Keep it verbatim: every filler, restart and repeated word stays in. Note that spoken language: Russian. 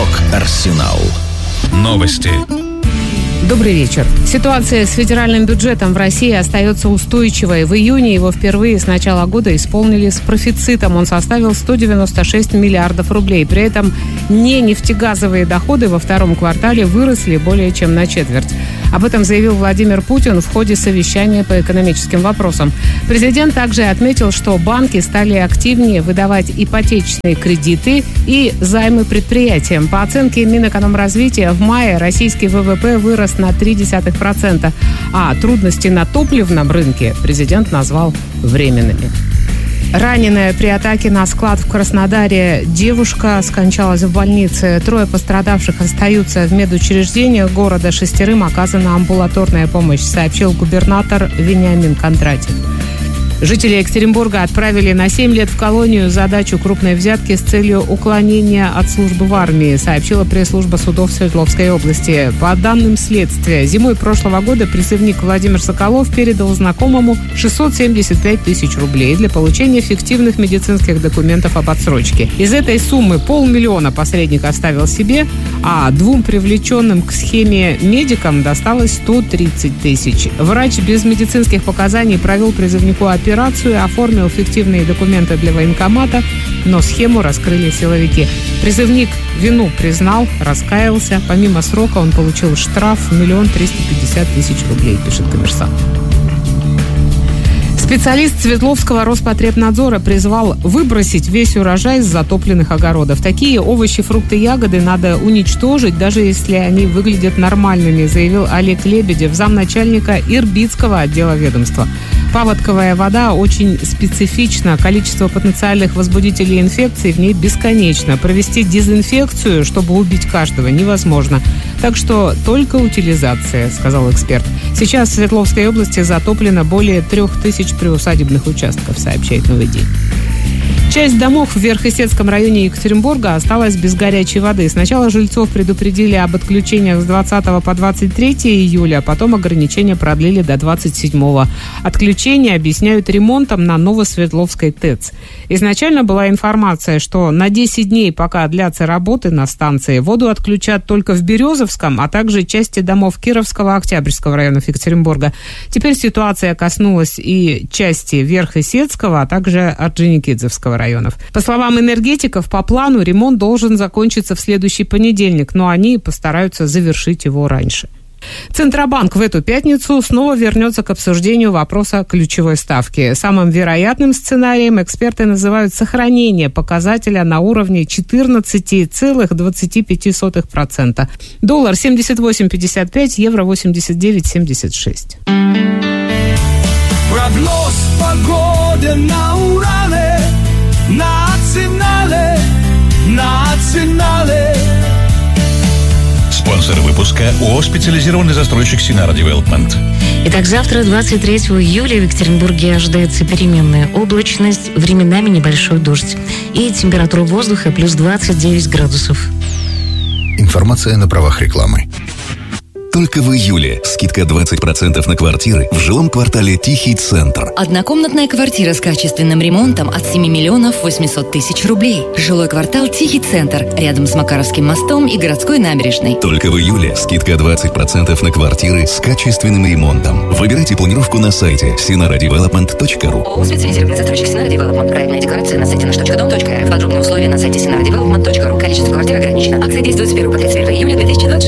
Рок-Арсенал. Новости. Добрый вечер. Ситуация с федеральным бюджетом в России остается устойчивой. В июне его впервые с начала года исполнили с профицитом. Он составил сто девяносто шесть миллиардов рублей. При этом не нефтегазовые доходы во втором квартале выросли более чем на четверть. Об этом заявил Владимир Путин в ходе совещания по экономическим вопросам. Президент также отметил, что банки стали активнее выдавать ипотечные кредиты и займы предприятиям. По оценке Минэкономразвития, в мае российский ВВП вырос на ноль целых три десятых процента, а трудности на топливном рынке президент назвал временными. Раненая при атаке на склад в Краснодаре девушка скончалась в больнице. Трое пострадавших остаются в медучреждениях города. Шестерым оказана амбулаторная помощь, сообщил губернатор Вениамин Кондратьев. Жители Екатеринбурга отправили на семь лет в колонию за дачу крупной взятки с целью уклонения от службы в армии, сообщила пресс-служба судов Свердловской области. По данным следствия, зимой прошлого года призывник Владимир Соколов передал знакомому шестьсот семьдесят пять тысяч рублей для получения фиктивных медицинских документов об отсрочке. Из этой суммы полмиллиона посредник оставил себе, а двум привлеченным к схеме медикам досталось сто тридцать тысяч. Врач без медицинских показаний провел призывнику операцию. Операцию, оформил фиктивные документы для военкомата, но схему раскрыли силовики. Призывник вину признал, раскаялся. Помимо срока он получил штраф в миллион триста пятьдесят тысяч рублей, пишет «Коммерсант». Специалист Свердловского Роспотребнадзора призвал выбросить весь урожай с затопленных огородов. Такие овощи, фрукты, ягоды надо уничтожить, даже если они выглядят нормальными, заявил Олег Лебедев, замначальника Ирбитского отдела ведомства. Паводковая вода очень специфична. Количество потенциальных возбудителей инфекции в ней бесконечно. Провести дезинфекцию, чтобы убить каждого, невозможно. Так что только утилизация, сказал эксперт. Сейчас в Свердловской области затоплено более трех тысяч приусадебных участков, сообщает «Новый день». Часть домов в Верхесецком районе Екатеринбурга осталась без горячей воды. Сначала жильцов предупредили об отключениях с двадцатого по двадцать третье июля, а потом ограничения продлили до двадцать седьмого. Отключение объясняют ремонтом на Новосвердловской ТЭЦ. Изначально была информация, что на десять дней, пока длятся работы на станции, воду отключат только в Березовском, а также части домов Кировского, Октябрьского районов Екатеринбурга. Теперь ситуация коснулась и части Верхесецкого, а также Орджоникидзевского районов. По словам энергетиков, по плану ремонт должен закончиться в следующий понедельник, но они постараются завершить его раньше. Центробанк в эту пятницу снова вернется к обсуждению вопроса ключевой ставки. Самым вероятным сценарием эксперты называют сохранение показателя на уровне четырнадцать целых двадцать пять сотых процента. Доллар семьдесят восемь пятьдесят пять, евро восемьдесят девять семьдесят шесть. Прогноз погоды на Урале. Национале, национале. Спонсор выпуска ООО «Специализированный застройщик Синара Девелопмент». Итак, завтра, двадцать третьего июля, в Екатеринбурге ожидается переменная облачность, временами небольшой дождь. И температура воздуха плюс двадцать девять градусов. Информация на правах рекламы. Только в июле скидка двадцать процентов на квартиры в жилом квартале «Тихий центр». Однокомнатная квартира с качественным ремонтом от семи миллионов восемьсот тысяч рублей. Жилой квартал «Тихий центр» рядом с Макаровским мостом и городской набережной. Только в июле скидка двадцать процентов на квартиры с качественным ремонтом. Выбирайте планировку на сайте синара девелопмент точка ру. ООО «Специализированный застройщик Синара Девелопмент». Проектная декларация на сайте наш точка дом точка эр эф. Подробные условия на сайте синара девелопмент точка ру. Количество квартир ограничено. Акция действует с первого по тридцать первое июля две тысячи двадцать шестого.